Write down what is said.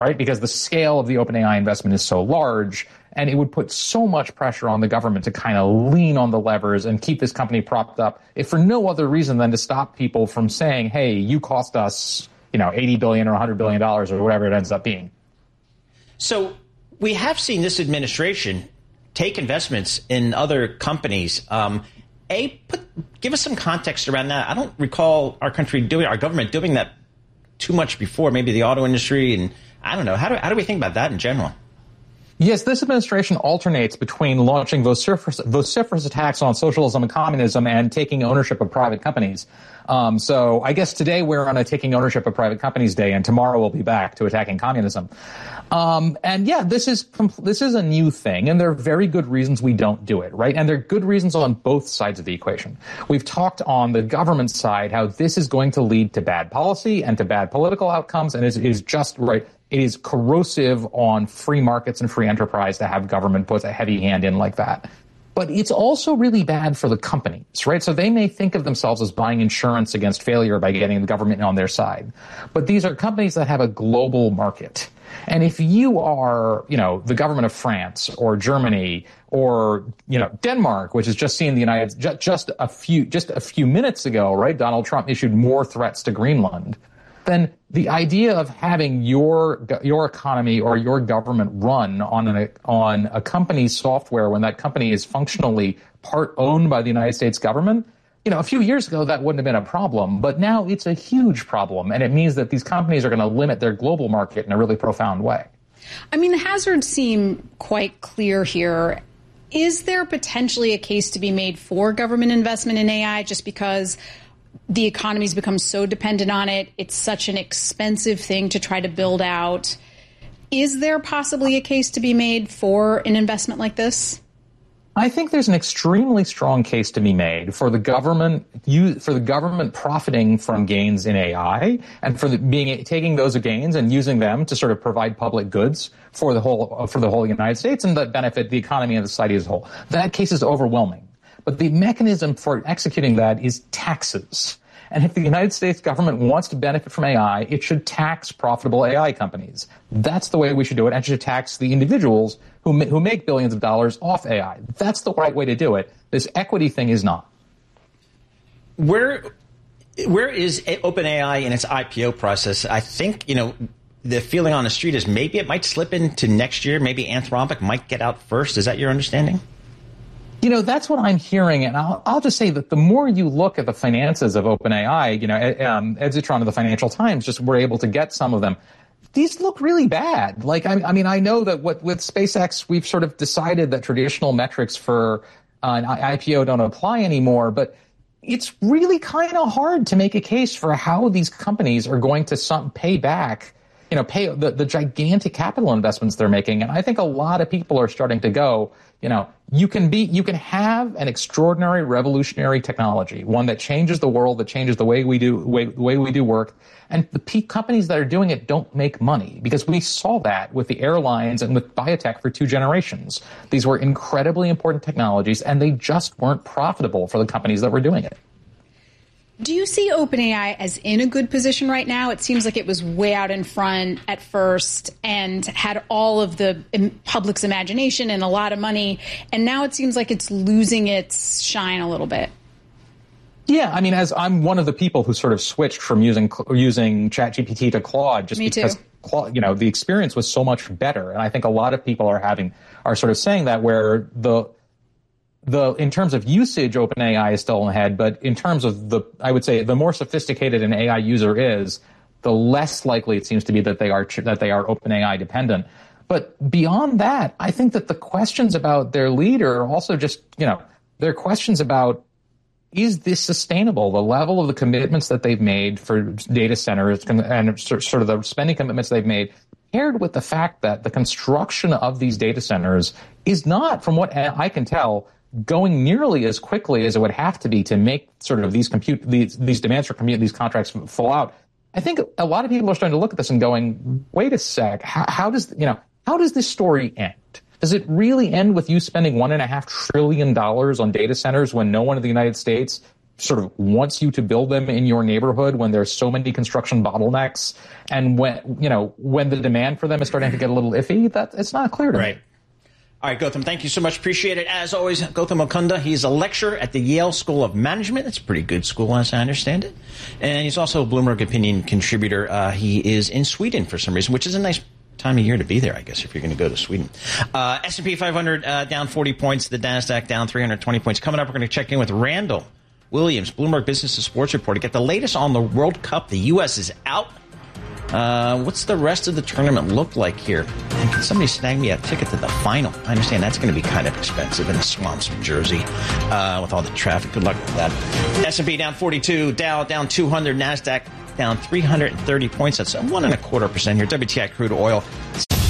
right? Because the scale of the OpenAI investment is so large, and it would put so much pressure on the government to kind of lean on the levers and keep this company propped up, if for no other reason than to stop people from saying, hey, you cost us, $80 billion or $100 billion or whatever it ends up being. So we have seen this administration take investments in other companies. Give us some context around that. I don't recall our government doing that too much before, maybe the auto industry, and I don't know. How do we think about that in general? Yes, this administration alternates between launching vociferous attacks on socialism and communism and taking ownership of private companies. So I guess today we're on a taking ownership of private companies day, and tomorrow we'll be back to attacking communism. And yeah, this is a new thing, and there are very good reasons we don't do it, right? And there are good reasons on both sides of the equation. We've talked on the government side how this is going to lead to bad policy and to bad political outcomes, and is just right. It is corrosive on free markets and free enterprise to have government put a heavy hand in like that. But it's also really bad for the companies, right? So they may think of themselves as buying insurance against failure by getting the government on their side. But these are companies that have a global market. And if you are, the government of France or Germany or, Denmark, which has just seen just a few minutes ago, right? Donald Trump issued more threats to Greenland. Then the idea of having your economy or your government run on a company's software when that company is functionally part owned by the United States government, a few years ago that wouldn't have been a problem, but now it's a huge problem, and it means that these companies are going to limit their global market in a really profound way. I mean, the hazards seem quite clear here. Is there potentially a case to be made for government investment in AI just because the economy's become so dependent on it? It's such an expensive thing to try to build out. Is there possibly a case to be made for an investment like this? I think there's an extremely strong case to be made for the government profiting from gains in AI and for taking those gains and using them to sort of provide public goods for the whole United States and that benefit the economy and the society as a whole. That case is overwhelming. But the mechanism for executing that is taxes. And if the United States government wants to benefit from AI, it should tax profitable AI companies. That's the way we should do it, and it should tax the individuals who make billions of dollars off AI. That's the right way to do it. This equity thing is not. Where is OpenAI in its IPO process? I think, the feeling on the street is maybe it might slip into next year. Maybe Anthropic might get out first. Is that your understanding? That's what I'm hearing, and I'll just say that the more you look at the finances of OpenAI, Ed Zitron of the Financial Times just were able to get some of them. These look really bad. Like, I mean, I know that with SpaceX, we've sort of decided that traditional metrics for an IPO don't apply anymore, but it's really kind of hard to make a case for how these companies are going to pay back, pay the gigantic capital investments they're making. And I think a lot of people are starting to go, you can have an extraordinary revolutionary technology, one that changes the world, that changes the way we do work. And the companies that are doing it don't make money, because we saw that with the airlines and with biotech for 2 generations. These were incredibly important technologies, and they just weren't profitable for the companies that were doing it. Do you see OpenAI as in a good position right now? It seems like it was way out in front at first and had all of the public's imagination and a lot of money. And now it seems like it's losing its shine a little bit. Yeah, I mean, as I'm one of the people who sort of switched from using ChatGPT to Claude just because Claude, the experience was so much better. And I think a lot of people are sort of saying that, where in terms of usage, OpenAI is still ahead, but in terms of I would say the more sophisticated an AI user is, the less likely it seems to be that they are OpenAI dependent. But beyond that, I think that the questions about their leader are also just, they're questions about, is this sustainable? The level of the commitments that they've made for data centers and sort of the spending commitments they've made, paired with the fact that the construction of these data centers is not, from what I can tell, going nearly as quickly as it would have to be to make sort of these demands for compute, these contracts fall out. I think a lot of people are starting to look at this and going, wait a sec, how does this story end? Does it really end with you spending $1.5 trillion on data centers when no one in the United States sort of wants you to build them in your neighborhood when there's so many construction bottlenecks, and when the demand for them is starting to get a little iffy, that it's not clear to me. All right, Gautam, thank you so much. Appreciate it. As always, Gautam Mukunda, he's a lecturer at the Yale School of Management. It's a pretty good school, as I understand it. And he's also a Bloomberg Opinion contributor. He is in Sweden for some reason, which is a nice time of year to be there, I guess, if you're going to go to Sweden. S&P 500 down 40 points. The NASDAQ down 320 points. Coming up, we're going to check in with Randall Williams, Bloomberg Business and Sports Report, to get the latest on the World Cup. The U.S. is out. What's the rest of the tournament look like here? And can somebody snag me a ticket to the final? I understand that's going to be kind of expensive in the swamps of Jersey with all the traffic. Good luck with that. S&P down 42, Dow down 200, NASDAQ down 330 points. That's 1.25% here. WTI crude oil